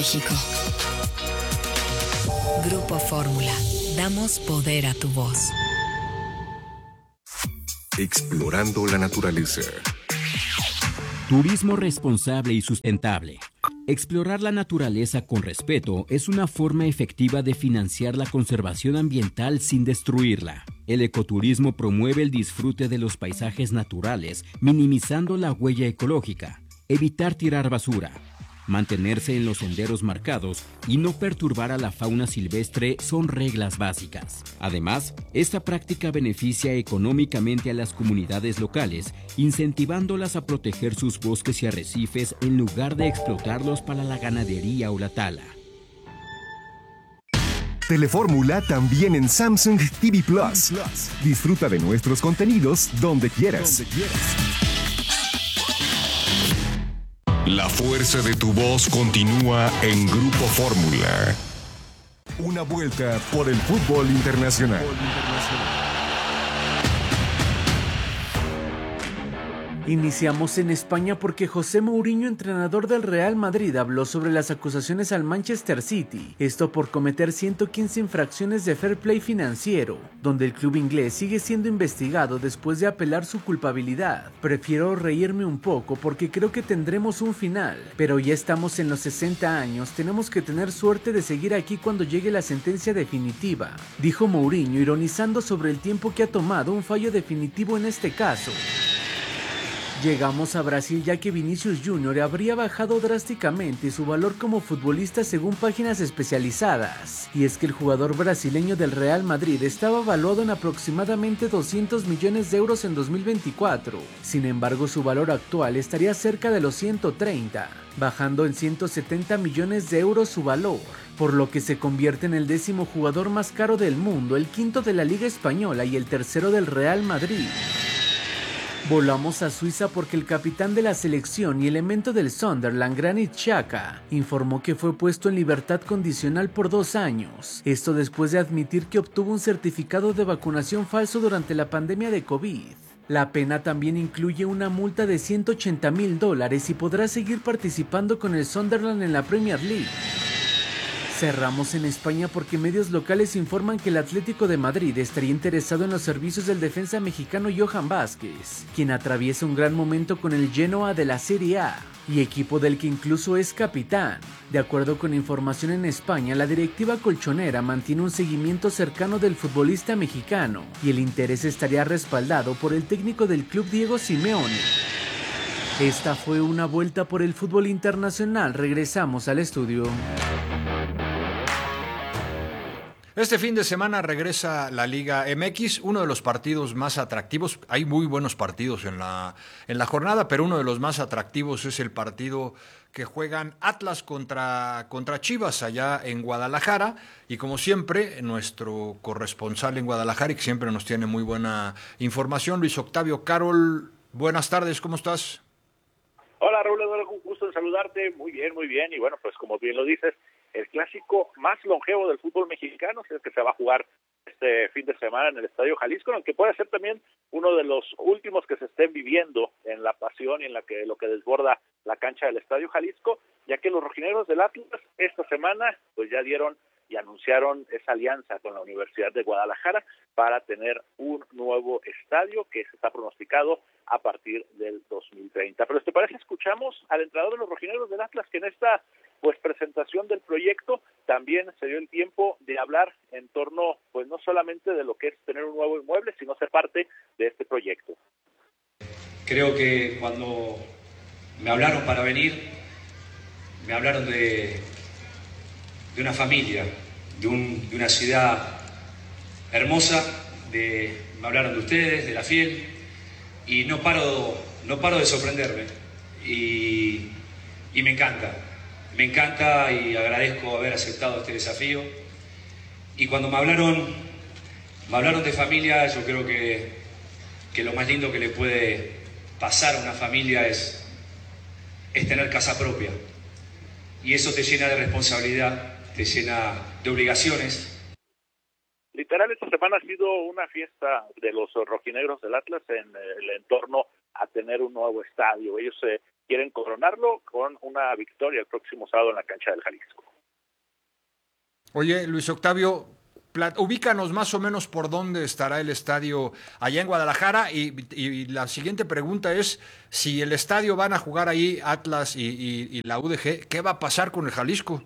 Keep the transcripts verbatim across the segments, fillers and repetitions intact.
México. Grupo Fórmula. Damos poder a tu voz. Explorando la naturaleza. Turismo responsable y sustentable. Explorar la naturaleza con respeto es una forma efectiva de financiar la conservación ambiental sin destruirla. El ecoturismo promueve el disfrute de los paisajes naturales, minimizando la huella ecológica. Evitar tirar basura, mantenerse en los senderos marcados y no perturbar a la fauna silvestre son reglas básicas. Además, esta práctica beneficia económicamente a las comunidades locales, incentivándolas a proteger sus bosques y arrecifes en lugar de explotarlos para la ganadería o la tala. Telefórmula también en Samsung T V Plus. Disfruta de nuestros contenidos donde quieras. Donde quieras. La fuerza de tu voz continúa en Grupo Fórmula. Una vuelta por el fútbol internacional. Iniciamos en España porque José Mourinho, entrenador del Real Madrid, habló sobre las acusaciones al Manchester City, esto por cometer ciento quince infracciones de fair play financiero, donde el club inglés sigue siendo investigado después de apelar su culpabilidad. Prefiero reírme un poco porque creo que tendremos un final, pero ya estamos en los sesenta años, tenemos que tener suerte de seguir aquí cuando llegue la sentencia definitiva, dijo Mourinho, ironizando sobre el tiempo que ha tomado un fallo definitivo en este caso. Llegamos a Brasil ya que Vinicius Júnior habría bajado drásticamente su valor como futbolista según páginas especializadas, y es que el jugador brasileño del Real Madrid estaba valuado en aproximadamente doscientos millones de euros en dos mil veinticuatro, sin embargo su valor actual estaría cerca de los ciento treinta, bajando en ciento setenta millones de euros su valor, por lo que se convierte en el décimo jugador más caro del mundo, el quinto de la Liga Española y el tercero del Real Madrid. Volamos a Suiza porque el capitán de la selección y elemento del Sunderland, Granit Xhaka, informó que fue puesto en libertad condicional por dos años. Esto después de admitir que obtuvo un certificado de vacunación falso durante la pandemia de COVID. La pena también incluye una multa de ciento ochenta mil dólares y podrá seguir participando con el Sunderland en la Premier League. Cerramos en España porque medios locales informan que el Atlético de Madrid estaría interesado en los servicios del defensa mexicano Johan Vázquez, quien atraviesa un gran momento con el Genoa de la Serie A, y equipo del que incluso es capitán. De acuerdo con información en España, la directiva colchonera mantiene un seguimiento cercano del futbolista mexicano, y el interés estaría respaldado por el técnico del club Diego Simeone. Esta fue una vuelta por el fútbol internacional. Regresamos al estudio. Este fin de semana regresa la Liga M X, uno de los partidos más atractivos. Hay muy buenos partidos en la, en la jornada, pero uno de los más atractivos es el partido que juegan Atlas contra, contra Chivas allá en Guadalajara. Y como siempre, nuestro corresponsal en Guadalajara, y que siempre nos tiene muy buena información, Luis Octavio Carol. Buenas tardes, ¿cómo estás? Hola, Raúl, un gusto en saludarte. Muy bien, muy bien. Y bueno, pues como bien lo dices, el clásico más longevo del fútbol mexicano es el que se va a jugar este fin de semana en el Estadio Jalisco, aunque puede ser también uno de los últimos que se estén viviendo en la pasión y en la que lo que desborda la cancha del Estadio Jalisco, ya que los rojinegros del Atlas esta semana pues ya dieron y anunciaron esa alianza con la Universidad de Guadalajara para tener un nuevo estadio que se está pronosticado a partir del dos mil treinta. Pero ¿te parece? Escuchamos al entrenador de los rojinegros del Atlas, que en esta pues presentación del proyecto también se dio el tiempo de hablar en torno pues no solamente de lo que es tener un nuevo inmueble, sino ser parte de este proyecto. Creo que cuando me hablaron para venir, me hablaron de, de una familia, de, un, de una ciudad hermosa, de, me hablaron de ustedes, de La Fiel, y no paro, no paro de sorprenderme, y, y me encanta. Me encanta y agradezco haber aceptado este desafío. Y cuando me hablaron, me hablaron de familia, yo creo que, que lo más lindo que le puede pasar a una familia es, es tener casa propia. Y eso te llena de responsabilidad, te llena de obligaciones. Literal, esta semana ha sido una fiesta de los rojinegros del Atlas en el entorno a tener un nuevo estadio. Ellos eh, quieren coronarlo con una victoria el próximo sábado en la cancha del Jalisco. Oye, Luis Octavio, ubícanos más o menos por dónde estará el estadio allá en Guadalajara y, y la siguiente pregunta es si el estadio van a jugar ahí Atlas y, y, y la U D G, ¿qué va a pasar con el Jalisco?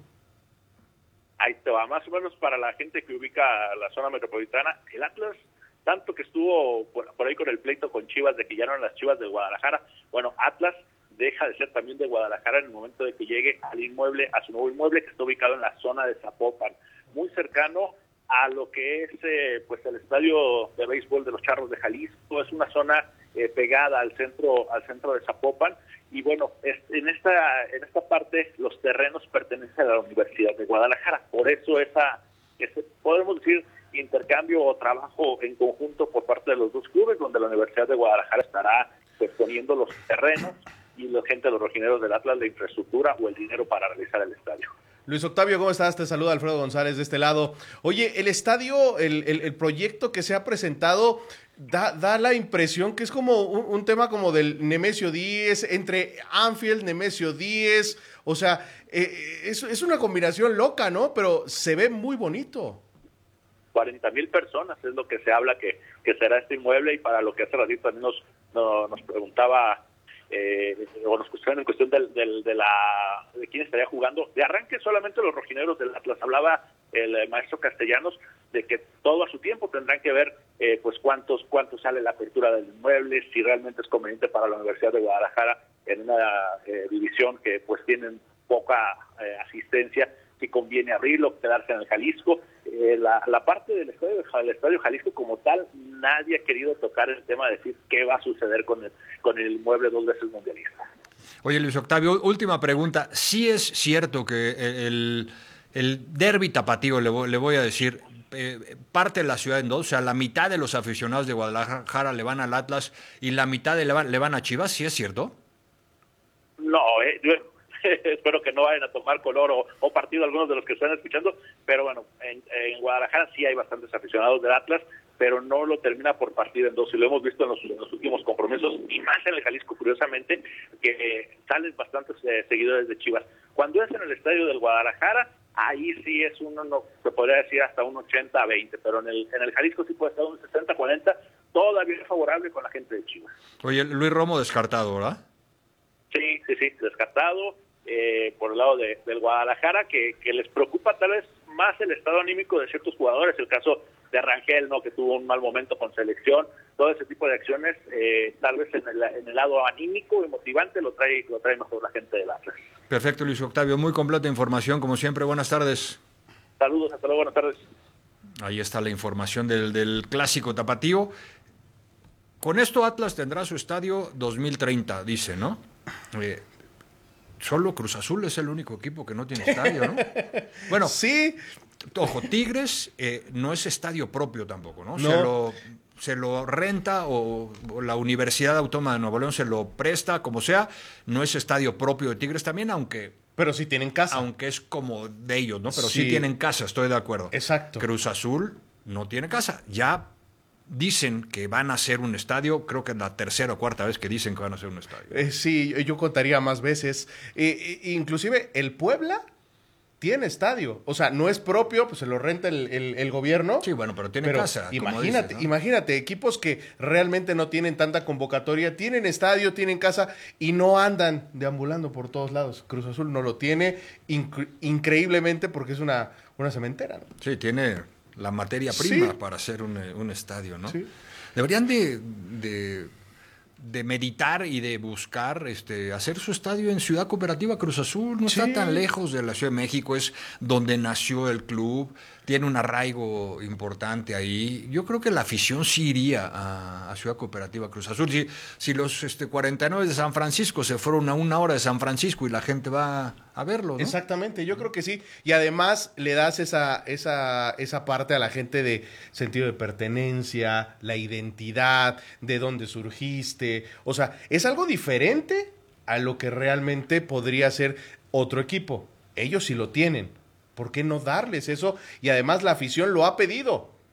Ahí te va, más o menos para la gente que ubica la zona metropolitana, el Atlas, tanto que estuvo por, por ahí con el pleito con Chivas de que ya no eran las Chivas de Guadalajara, bueno, Atlas deja de ser también de Guadalajara en el momento de que llegue al inmueble, a su nuevo inmueble que está ubicado en la zona de Zapopan, muy cercano a lo que es eh, pues el estadio de béisbol de los Charros de Jalisco. Es una zona eh, pegada al centro al centro de Zapopan y bueno, es, en esta en esta parte los terrenos pertenecen a la Universidad de Guadalajara, por eso esa ese, podemos decir intercambio o trabajo en conjunto por parte de los dos clubes, donde la Universidad de Guadalajara estará pues, poniendo los terrenos y la gente de los rojineros del Atlas la infraestructura o el dinero para realizar el estadio. Luis Octavio, ¿cómo estás? Te saluda Alfredo González de este lado. Oye, el estadio, el, el, el proyecto que se ha presentado da, da la impresión que es como un, un tema como del Nemesio diez, entre Anfield, Nemesio diez, o sea, eh, es, es una combinación loca, ¿no? Pero se ve muy bonito. cuarenta mil personas es lo que se habla que, que será este inmueble y para lo que hace ratito también nos, nos, nos preguntaba Eh, o nos cuestionan en cuestión del, del, de la de quién estaría jugando. De arranque solamente los rojineros del Atlas. Hablaba el eh, maestro Castellanos de que todo a su tiempo tendrán que ver eh, pues cuántos cuánto sale la apertura del inmueble, si realmente es conveniente para la Universidad de Guadalajara en una eh, división que pues tienen poca eh, asistencia, si conviene abrirlo, quedarse en el Jalisco. Eh, la, la parte del estadio, del estadio Jalisco como tal, nadie ha querido tocar el tema de decir qué va a suceder con el, con el inmueble dos veces mundialista. Oye, Luis Octavio, última pregunta. ¿Sí es cierto que el, el derbi tapatío, le voy, le voy a decir, eh, parte de la ciudad en dos? O sea, la mitad de los aficionados de Guadalajara le van al Atlas y la mitad le van, le van a Chivas, ¿sí es cierto? No, eh, yo espero que no vayan a tomar color o, o partido algunos de los que están escuchando, pero bueno, en, en Guadalajara sí hay bastantes aficionados del Atlas, pero no lo termina por partir en dos, y lo hemos visto en los, en los últimos compromisos, y más en el Jalisco, curiosamente, que eh, salen bastantes eh, seguidores de Chivas. Cuando es en el estadio del Guadalajara, ahí sí es uno, no, se podría decir hasta un ochenta a veinte, pero en el, en el Jalisco sí puede estar un sesenta a cuarenta, todavía es favorable con la gente de Chivas. Oye, Luis Romo descartado, ¿verdad? Sí, sí, sí, descartado. Eh, por el lado de, del Guadalajara, que, que les preocupa tal vez más el estado anímico de ciertos jugadores, el caso de Rangel, ¿no?, que tuvo un mal momento con selección, todo ese tipo de acciones, eh, tal vez en el, en el lado anímico y motivante lo trae, lo trae mejor la gente del Atlas. Perfecto, Luis Octavio, muy completa información, como siempre, buenas tardes. Saludos, hasta luego, buenas tardes. Ahí está la información del, del clásico tapatío. Con esto Atlas tendrá su estadio dos mil treinta, dice, ¿no? Eh, Solo Cruz Azul es el único equipo que no tiene estadio, ¿no? Bueno, sí. Ojo, Tigres eh, no es estadio propio tampoco, ¿no? No. Se lo, se lo renta o, o la Universidad Autónoma de Nuevo León se lo presta, como sea. No es estadio propio de Tigres también, aunque... Pero sí tienen casa. Aunque es como de ellos, ¿no? Pero sí, sí tienen casa, estoy de acuerdo. Exacto. Cruz Azul no tiene casa. Ya dicen que van a hacer un estadio, creo que es la tercera o cuarta vez que dicen que van a hacer un estadio. Eh, sí, yo contaría más veces. Eh, eh, inclusive el Puebla tiene estadio. O sea, no es propio, pues se lo renta el, el, el gobierno. Sí, bueno, pero tiene pero casa. Imagínate, dices, ¿no? imagínate, equipos que realmente no tienen tanta convocatoria, tienen estadio, tienen casa y no andan deambulando por todos lados. Cruz Azul no lo tiene, inc- increíblemente porque es una, una cementera, ¿no? Sí, tiene la materia prima sí. para hacer un, un estadio, ¿no? Sí. Deberían de, de, de meditar y de buscar este, hacer su estadio en Ciudad Cooperativa Cruz Azul. No sí. está tan lejos de la Ciudad de México, es donde nació el club, tiene un arraigo importante ahí. Yo creo que la afición sí iría a, a Ciudad Cooperativa Cruz Azul. Si, si los este, cuarenta y nueve de San Francisco se fueron a una hora de San Francisco y la gente va a verlo, ¿no? Exactamente, yo creo que sí. Y además le das esa, esa, esa parte a la gente de sentido de pertenencia, la identidad, de dónde surgiste. O sea, es algo diferente a lo que realmente podría ser otro equipo. Ellos sí lo tienen. ¿Por qué no darles eso? Y además la afición lo ha pedido.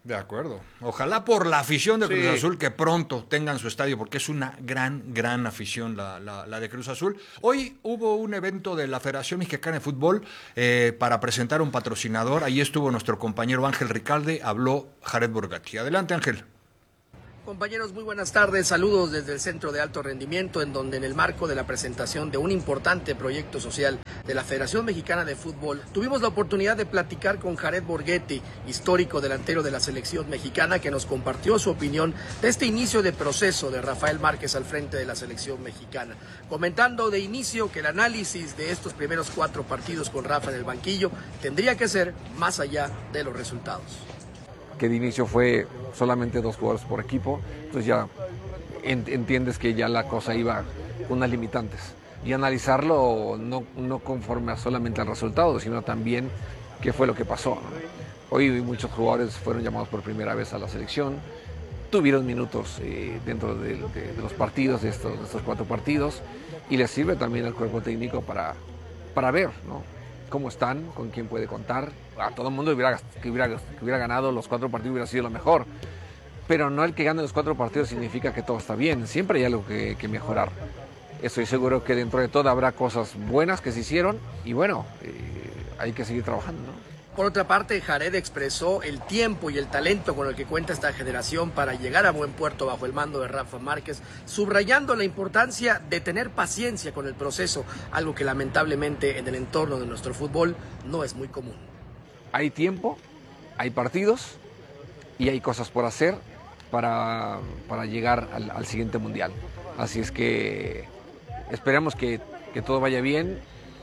De acuerdo. Ojalá por la afición de Cruz Sí. Azul que pronto tengan su estadio, porque es una gran, gran afición la, la, la de Cruz Azul. Hoy hubo un evento de la Federación Mexicana de Fútbol eh, para presentar un patrocinador. Ahí estuvo nuestro compañero Ángel Ricalde, habló Jared Borgatti. Adelante, Ángel. Compañeros, muy buenas tardes. Saludos desde el Centro de Alto Rendimiento, en donde en el marco de la presentación de un importante proyecto social de la Federación Mexicana de Fútbol, tuvimos la oportunidad de platicar con Jared Borghetti, histórico delantero de la selección mexicana, que nos compartió su opinión de este inicio de proceso de Rafael Márquez al frente de la selección mexicana, comentando de inicio que el análisis de estos primeros cuatro partidos con Rafa en el banquillo tendría que ser más allá de los resultados. Que de inicio fue solamente dos jugadores por equipo, entonces ya entiendes que ya la cosa iba con unas limitantes. Y analizarlo no, no conforme a solamente al resultado, sino también qué fue lo que pasó, ¿no? Hoy muchos jugadores fueron llamados por primera vez a la selección, tuvieron minutos eh, dentro de, de, de los partidos, de estos, de estos cuatro partidos, y les sirve también al cuerpo técnico para, para ver, ¿no?, cómo están, con quién puede contar. A todo el mundo hubiera, que, hubiera, que hubiera ganado los cuatro partidos hubiera sido lo mejor, pero no el que gane los cuatro partidos significa que todo está bien, siempre hay algo que, que mejorar. Estoy seguro que dentro de todo habrá cosas buenas que se hicieron y bueno, eh, hay que seguir trabajando, ¿no? Por otra parte, Jared expresó el tiempo y el talento con el que cuenta esta generación para llegar a buen puerto bajo el mando de Rafa Márquez, subrayando la importancia de tener paciencia con el proceso, algo que lamentablemente en el entorno de nuestro fútbol no es muy común. Hay tiempo, hay partidos y hay cosas por hacer para, para llegar al, al siguiente mundial. Así es que esperemos que, que todo vaya bien.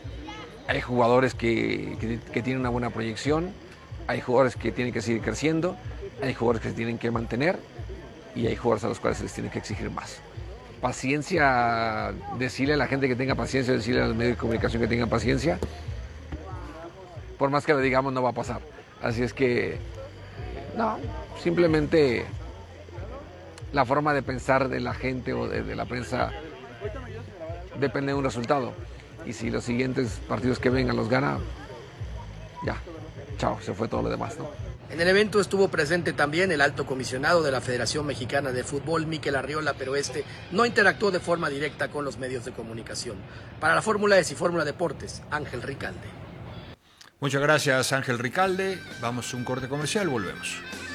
Hay jugadores que, que, que tienen una buena proyección, hay jugadores que tienen que seguir creciendo, hay jugadores que se tienen que mantener y hay jugadores a los cuales se les tiene que exigir más. Paciencia, decirle a la gente que tenga paciencia, decirle a los medios de comunicación que tengan paciencia, por más que lo digamos no va a pasar. Así es que, no, simplemente la forma de pensar de la gente o de, de la prensa depende de un resultado. Y si los siguientes partidos que vengan los gana, ya, chao, se fue todo lo demás, ¿no? En el evento estuvo presente también el alto comisionado de la Federación Mexicana de Fútbol, Mikel Arriola, pero este no interactuó de forma directa con los medios de comunicación. Para la Fórmula E S y Fórmula Deportes, Ángel Ricalde. Muchas gracias, Ángel Ricalde. Vamos a un corte comercial, volvemos.